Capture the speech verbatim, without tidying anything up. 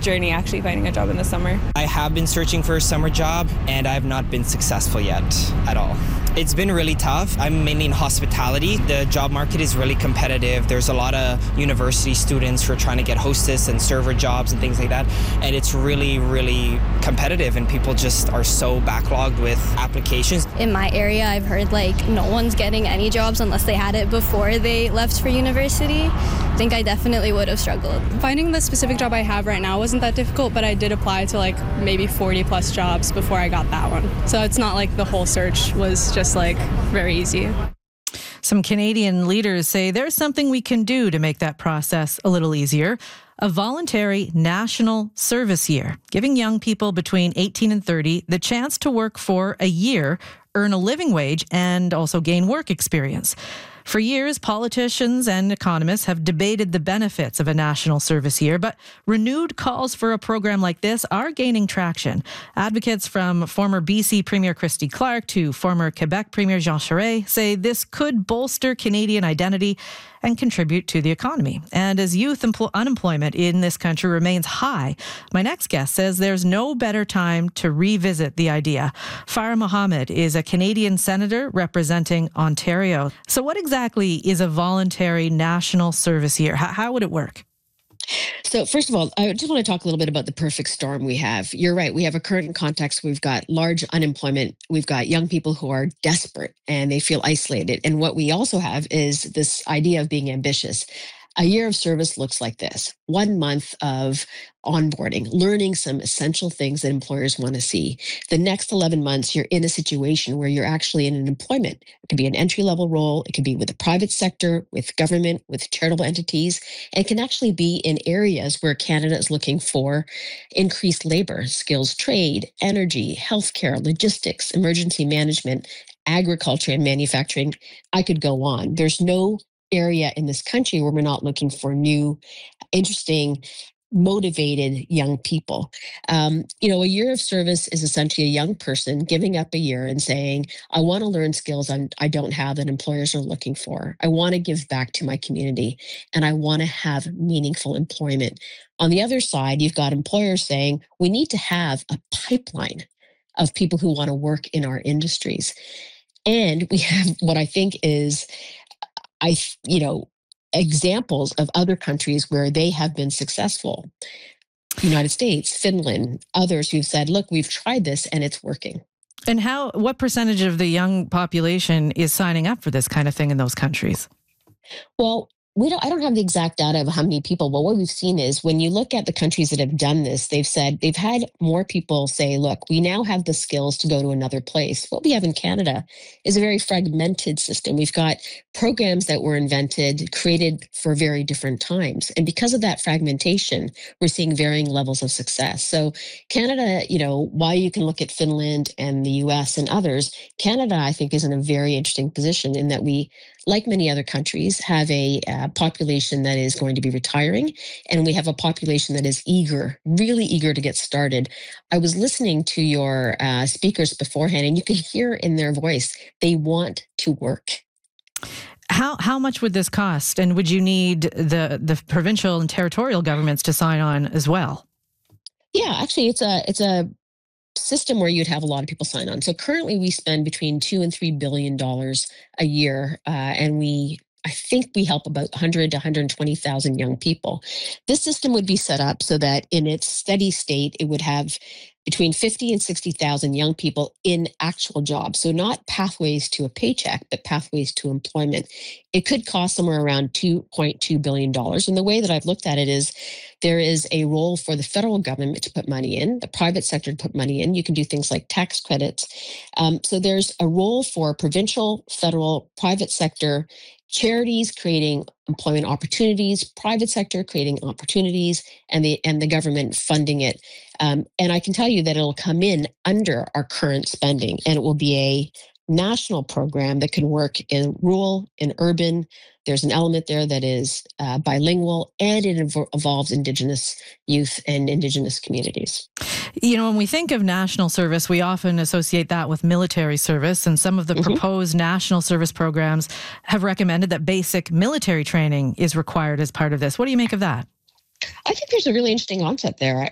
journey actually finding a job in the summer. I have been searching for a summer job and I have not been successful yet at all. It's been really tough. I'm mainly in hospitality. The job market is really competitive. There's a lot of university students who are trying to get hostess and server jobs and things like that. And it's really, really competitive and people just are so backlogged with applications. In my area, I've heard like no one's getting any jobs unless they had it before they left for university. I think I definitely would have struggled. Finding the specific job I have right now wasn't that difficult, but I did apply to like maybe forty plus jobs before I got that one. So it's not like the whole search was just like very easy. Some Canadian leaders say there's something we can do to make that process a little easier. A voluntary national service year, giving young people between eighteen and thirty the chance to work for a year, earn a living wage, and also gain work experience. For years, politicians and economists have debated the benefits of a national service year, but renewed calls for a program like this are gaining traction. Advocates from former B C Premier Christy Clark to former Quebec Premier Jean Charest say this could bolster Canadian identity and contribute to the economy. And as youth empl- unemployment in this country remains high, my next guest says there's no better time to revisit the idea. Farah Mohammed is a Canadian senator representing Ontario. So what exactly is a voluntary national service year? How, how would it work? So first of all, I just want to talk a little bit about the perfect storm we have. You're right. We have a current context. We've got large unemployment. We've got young people who are desperate and they feel isolated. And what we also have is this idea of being ambitious. A year of service looks like this. One month of onboarding, learning some essential things that employers want to see. The next eleven months, you're in a situation where you're actually in an employment. It could be an entry-level role. It could be with the private sector, with government, with charitable entities. And it can actually be in areas where Canada is looking for increased labor, skills trade, energy, healthcare, logistics, emergency management, agriculture, and manufacturing. I could go on. There's no area in this country where we're not looking for new, interesting, motivated young people. Um, you know, a year of service is essentially a young person giving up a year and saying, I want to learn skills I'm, I don't have that employers are looking for. I want to give back to my community and I want to have meaningful employment. On the other side, you've got employers saying, we need to have a pipeline of people who want to work in our industries. And we have what I think is I, you know, examples of other countries where they have been successful. United States, Finland, others who've said, look, we've tried this and it's working. And how, what percentage of the young population is signing up for this kind of thing in those countries? Well, we don't, I don't have the exact data of how many people, but what we've seen is when you look at the countries that have done this, they've said they've had more people say, look, we now have the skills to go to another place. What we have in Canada is a very fragmented system. We've got programs that were invented, created for very different times. And because of that fragmentation, we're seeing varying levels of success. So Canada, you know, while you can look at Finland and the U S and others, Canada, I think, is in a very interesting position in that we, like many other countries, have a uh, population that is going to be retiring, and we have a population that is eager, really eager to get started. I was listening to your uh, speakers beforehand, and you can hear in their voice, they want to work. How how much would this cost, and would you need the the provincial and territorial governments to sign on as well? Yeah, actually, it's a it's a system where you'd have a lot of people sign on. So currently we spend between two and three billion dollars a year, uh, and we, I think we help about one hundred to one hundred twenty thousand young people. This system would be set up so that in its steady state, it would have between fifty and sixty thousand young people in actual jobs. So not pathways to a paycheck, but pathways to employment. It could cost somewhere around two point two billion dollars. And the way that I've looked at it is there is a role for the federal government to put money in, the private sector to put money in. You can do things like tax credits. Um, so there's a role for provincial, federal, private sector, charities creating employment opportunities, private sector creating opportunities, and the and the government funding it. Um, and I can tell you that it'll come in under our current spending, and it will be a national program that can work in rural, in urban. There's an element there that is uh, bilingual, and it inv- involves Indigenous youth and Indigenous communities. You know, when we think of national service, we often associate that with military service, and some of the mm-hmm. proposed national service programs have recommended that basic military training is required as part of this. What do you make of that? I think there's a really interesting concept there.